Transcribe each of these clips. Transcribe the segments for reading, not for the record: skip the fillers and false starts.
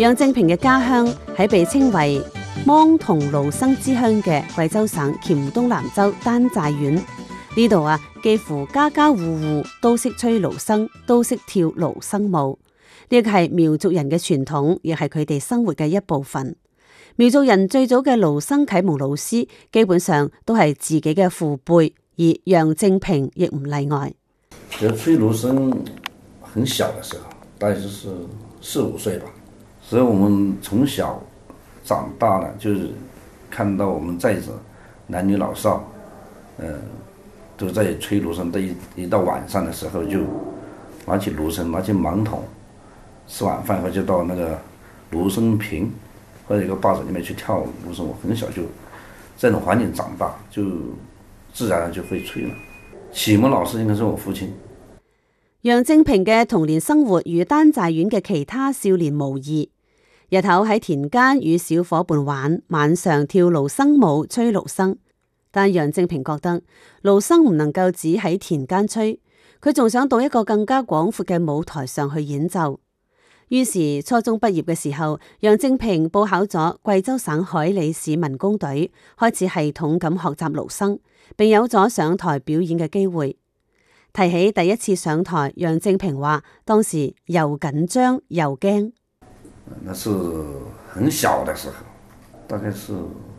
楊正平嘅家鄉喺被稱為芒桐蘆笙之鄉嘅貴州省黔東南州丹寨縣呢度幾乎家家戶戶都識吹蘆笙，都識跳蘆笙舞。呢個係苗族人嘅傳統，亦係佢哋生活嘅一部分。苗族人最早嘅蘆笙啟蒙老師基本上都係自己嘅父輩，而楊正平亦唔例外。 其實吹蘆笙很小的時候，大概是4、5歲吧，所以我們從小長大了，就是看到我們寨子男女老少，都在吹蘆笙。一到晚上的時候，就拿起蘆笙，拿起芒筒，吃晚飯後就到那個蘆笙坪或者一個壩子裡面去跳蘆笙。我很小就在這種環境長大，就自然就會吹了。啟蒙老師應該是我父親。 楊正平嘅童年生活與丹寨縣嘅其他少年無異，日頭喺田間與小伙伴玩，晚上跳蘆笙舞、吹蘆笙。但楊正平覺得蘆笙唔能夠只喺田間吹，佢仲想到一個更加廣闊嘅舞台上去演奏。於是初中畢業嘅時候，楊正平報考咗貴州省海理市民工隊，開始系統咁學習蘆笙，並有咗上台表演嘅機會。提起第一次上台，楊正平話當時又緊張又驚。 那是很小的時候，大概是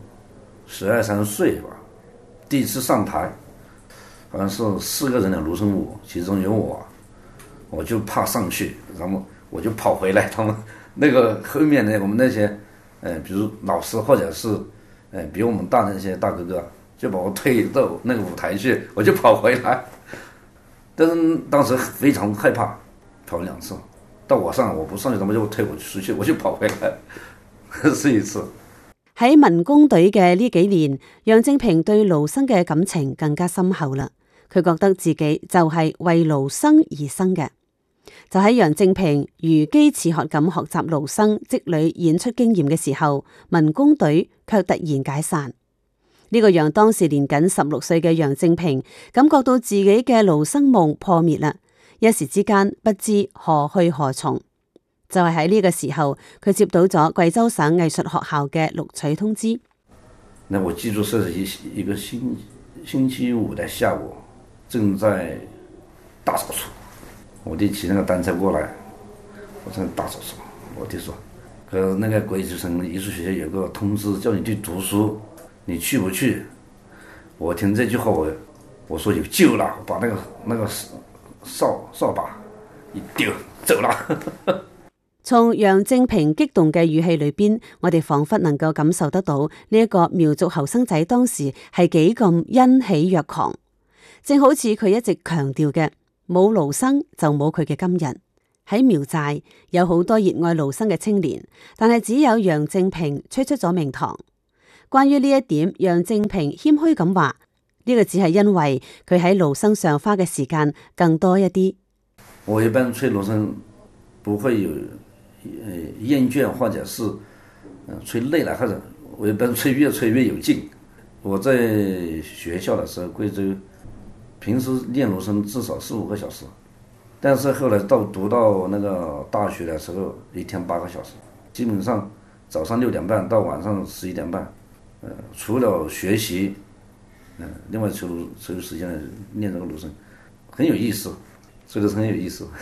12、13歲吧，第一次上台，好像是4個人的蘆笙舞，其中有我就怕上去，然後我就跑回來，他們那個後面呢，我們那些比如老師或者是比我們大那些大哥哥，就把我推到那個舞台去，我就跑回來。但是當時非常害怕，跑2次，到我上，我不上去，他們就推我出去，我就跑回來，是一次。 喺民工隊嘅呢幾年，楊正平對蘆笙嘅感情更加深厚啦。佢覺得自己就係為蘆笙而生嘅。就喺楊正平如飢似渴咁學習蘆笙，積累演出經驗嘅時候，民工隊卻突然解散。呢個讓當時年僅16歲嘅楊正平感覺到自己嘅蘆笙夢破滅啦，一時之間不知何去何從。就係喺呢個時候，佢接到咗貴州省藝術學校嘅錄取通知。 那我記住是一個星期5的下午，正在大掃除，我弟騎那個單車過來，我正在大掃除，我弟說，可那個貴州省藝術學校有個通知叫你去讀書，你去不去？我聽這句話，我說有救了，把那個掃把一丟走了。 從楊正平激動嘅語氣裏邊，我哋仿佛能夠感受得到呢一個苗族後生仔當時係幾咁欣喜若狂。正好似佢一直強調嘅，冇蘆笙就冇佢嘅今日。喺苗寨有好多熱愛蘆笙嘅青年，但係只有楊正平吹出咗名堂。關於呢一點，楊正平謙虛咁話：呢個只係因為佢喺蘆笙上花嘅時間更多一啲。 我一般吹蘆笙不會有厭倦，或者是吹累了，或者我一般越吹越有勁。我在學校的時候，貴州平時練蘆笙至少4、5個小時，但是後來讀到那個大學的時候，一天8個小時，基本上早上6點半到晚上11點半，除了學習，另外抽時間練這個蘆笙，很有意思，吹得很有意思。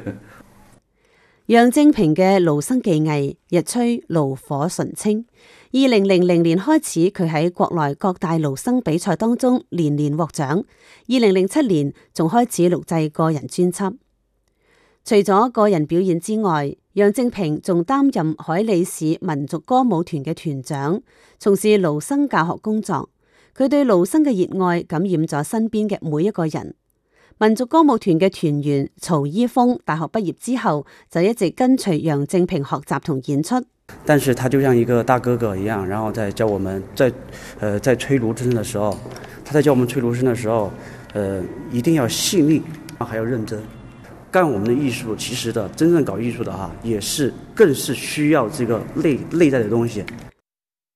楊正平嘅蘆笙技藝日趨爐火純青。2000年開始，佢喺國內各大蘆笙比賽當中連連獲獎。2007年仲開始錄製個人專輯。除咗個人表演之外，楊正平仲擔任海理市民族歌舞團嘅團長，從事蘆笙教學工作。佢對蘆笙嘅熱愛感染咗身邊嘅每一個人。民族歌舞團嘅團員曹依峰大學畢業之後就一直跟隨楊正平學習同演出。 但是他就像一個大哥哥一樣，然後在教我們在吹蘆笙的時候，他在教我們吹蘆笙的時候，一定要細膩，還要認真。幹我們的藝術，其實的真正搞藝術的也是更是需要這個內在的東西。